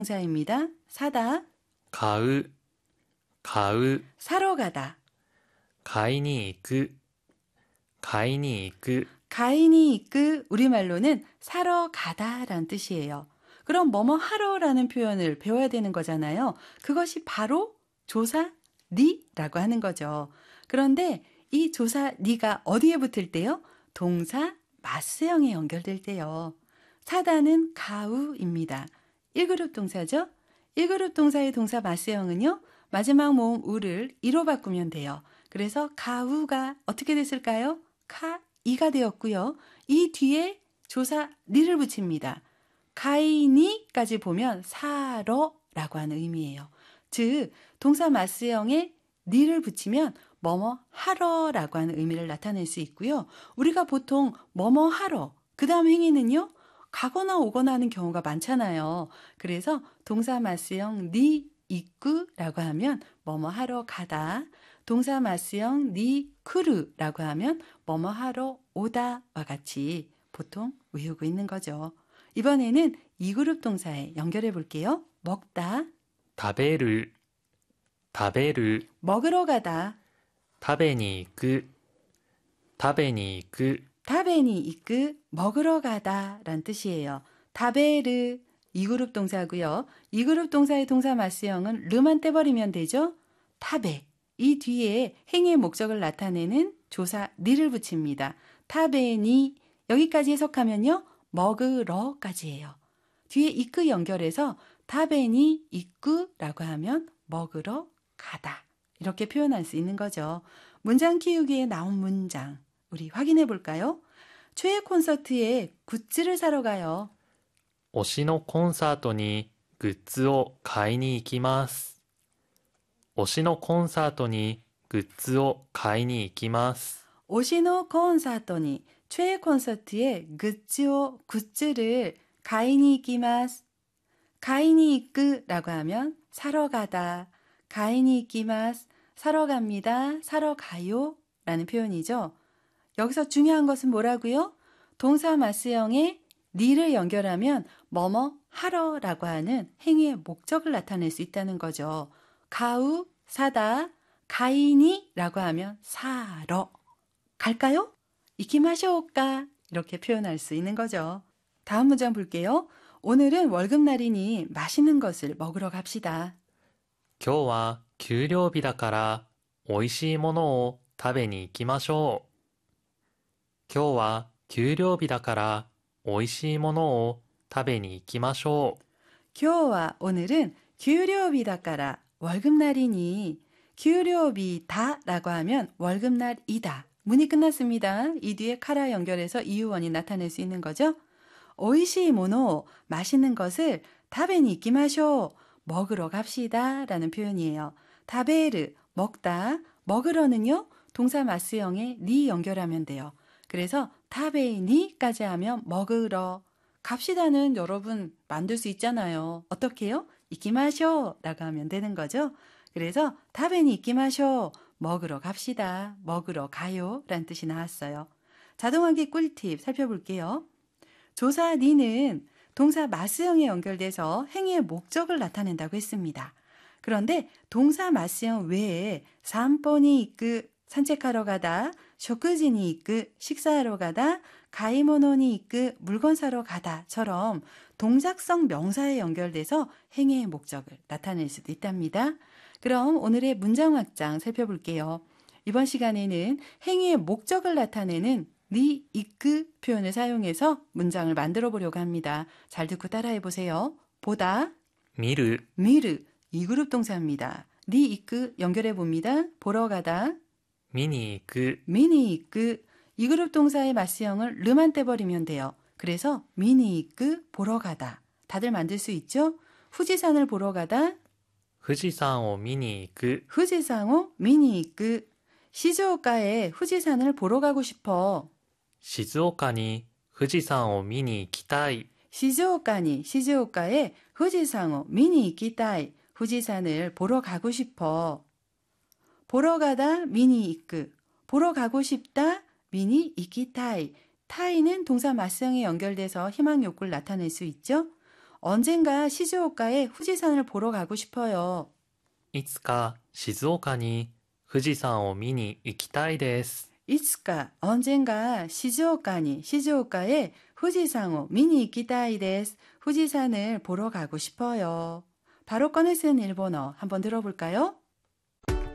동사입니다. 사다, 買う、買う、 사러 가다. 買いに行く、買いに行く、 가인이 이끄 우리말로는 사러 가다라는 뜻이에요. 그럼 뭐뭐 하러라는 표현을 배워야 되는 거잖아요. 그것이 바로 조사 니라고 하는 거죠. 그런데 이 조사 니가 어디에 붙을 때요? 동사 마스형에 연결될 때요. 사다는 가우입니다. 1그룹 동사죠? 1그룹 동사의 동사 마스형은요. 마지막 모음 우를 이로 바꾸면 돼요. 그래서 가우가 어떻게 됐을까요? 이가 되었고요. 이 뒤에 조사 니를 붙입니다. 가이니까지 보면 사러라고 하는 의미예요. 즉 동사 마스형에 니를 붙이면 뭐뭐 하러라고 하는 의미를 나타낼 수 있고요. 우리가 보통 뭐뭐 하러 그 다음 행위는요. 가거나 오거나 하는 경우가 많잖아요. 그래서 동사 마스형 니 이꾸라고 하면 뭐뭐 하러 가다. 동사 마스형 니 쿠르라고 하면 뭐뭐 하러 오다와 같이 보통 외우고 있는 거죠. 이번에는 2그룹 동사에 연결해 볼게요. 먹다, 食べる、食べる、 먹으러 가다, 食べに行く、食べに行く、 타베니 이끄 먹으러 가다 라는 뜻이에요. 타베르 2그룹 동사고요. 2그룹 동사의 동사 마스형은 르만 떼버리면 되죠. 타베 이 뒤에 행위의 목적을 나타내는 조사 니를 붙입니다. 타베니 여기까지 해석하면요. 먹으러까지예요. 뒤에 이끄 연결해서 타베니 이끄라고 하면 먹으러 가다 이렇게 표현할 수 있는 거죠. 문장 키우기에 나온 문장 우리 확인해 볼까요? 최애 콘서트에 굿즈를 사러 가요. 推しのコンサートにグッズを買いに行きます。推しのコンサートにグッズを買いに行きます。 오시노 콘서트니 최애 콘서트에 굿즈를 가이니 이키마스. 가이니 이끄라고 하면 사러 가다. 가이니 이키마스 사러 갑니다. 사러 가요 라는 표현이죠. 여기서 중요한 것은 뭐라고요? 동사 마스형에 니를 연결하면 뭐뭐 하러라고 하는 행위의 목적을 나타낼 수 있다는 거죠. 가우 사다, 가이니라고 하면 사러. 갈까요? 이키마쇼까 이렇게 표현할 수 있는 거죠. 다음 문장 볼게요. 오늘은 월급날이니 맛있는 것을 먹으러 갑시다. 今日は給料日だから美味しいものを食べに行きましょう。今日は給料日だから美味しいものを食べに行きましょう。 교와 오늘은給料日だから 월급날이니給料日다라고 하면 월급날이다. 문이 끝났습니다. 이 뒤에 카라 연결해서 이유원이 나타낼 수 있는 거죠. 오이시 모노 맛있는 것을 타베니 이키마쇼 먹으러 갑시다 라는 표현이에요. 타베르 먹다 먹으러는요 동사 마스형에 니 연결하면 돼요. 그래서 타베니까지 하면 먹으러 갑시다는 여러분 만들 수 있잖아요. 어떻게 해요? 이키마쇼 라고 하면 되는 거죠. 그래서 타베니 이키마쇼 먹으러 갑시다. 먹으러 가요 라는 뜻이 나왔어요. 자동환기 꿀팁 살펴볼게요. 조사 니는 동사 마스형에 연결돼서 행위의 목적을 나타낸다고 했습니다. 그런데 동사 마스형 외에 산보니 이끄 산책하러 가다, 쇼크지니 이끄 식사하러 가다, 가이모노니 이끄 물건 사러 가다처럼 동작성 명사에 연결돼서 행위의 목적을 나타낼 수도 있답니다. 그럼 오늘의 문장 확장 살펴볼게요. 이번 시간에는 행위의 목적을 나타내는 니 이끄 표현을 사용해서 문장을 만들어 보려고 합니다. 잘 듣고 따라해 보세요. 보다, 見る、 미르 2그룹 동사입니다. 니 이끄 연결해 봅니다. 보러 가다, 見に行く、 미니 이끄 2그룹 동사의 마스형을 르만 떼버리면 돼요. 그래서 미니 이끄 보러 가다. 다들 만들 수 있죠? 후지산을 보러 가다, 富士山を見に行く、 후지산호 미니 이끄 시즈오카에 후지산을 보러 가고 싶어. 静岡に富士山を見に行きたい。 시즈오카에 후지산호 미니 이키타이 후지산을 보러 가고 싶어. 보러 가다 미니 이끄 보러 가고 싶다 미니 이키타이 타이는 동사 마스형에 연결돼서 희망 욕구를 나타낼 수 있죠. 언젠가 시즈오카에 후지산을 보러 가고 싶어요. いつか静岡に富士山を見に行きたいです。 이츠카 언젠가 시즈오카에 후지산을 미니行きたいです. 후지산을 보러 가고 싶어요. 바로 꺼내 쓰는 일본어 한번 들어볼까요?